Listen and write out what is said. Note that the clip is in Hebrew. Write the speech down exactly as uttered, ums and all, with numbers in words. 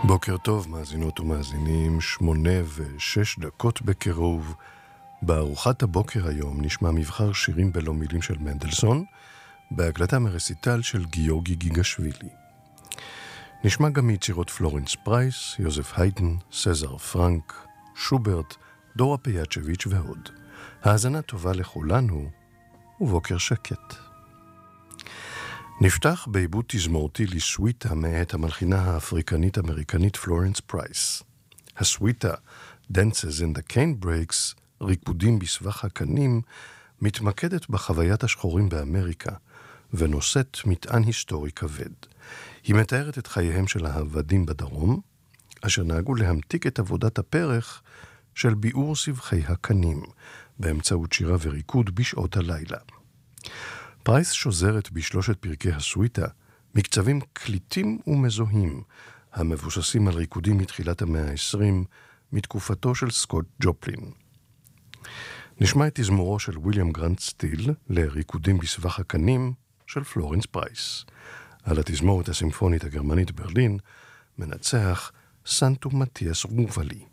בוקר טוב, מאזינות ומאזינים, שמונה ושש דקות בקרוב. בארוחת הבוקר היום נשמע מבחר שירים בלא מילים של מנדלסון, בהקלטה מרסיטל של גיורגי גיגשווילי. נשמע גם מיצירות פלורנס פרייס, יוזף היידן, סזר פרנק, שוברט, דורה פיאצ'ביץ' ועוד. האזנה טובה לכולנו, ובוקר שקט. נפתח בעיבוד תזמורתי לסוויטה מאת המלחינה האפריקנית-אמריקנית פלורנס פרייס. הסוויטה, Dances in the Cane Breaks, ריקודים בסבך הקנים, מתמקדת בחוויית השחורים באמריקה, ונושאת מטען היסטורי כבד. היא מתארת את חייהם של העבדים בדרום, אשר נהגו להמתיק את עבודת הפרח של ביעור סבכי הקנים, באמצעות שירה וריקוד בשעות הלילה. פרייס שוזרת בשלושת פרקי הסוויטה מקצבים קליטים ומזוהים, המבוססים על ריקודים מתחילת המאה ה-עשרים, מתקופתו של סקוט ג'ופלין. נשמע את תזמורו של וויליאם גרנט סטיל לריקודים בסבך הקנים של פלורנס פרייס. על התזמורת הסימפונית הגרמנית ברלין מנצח סנטו מתיאס רובלי.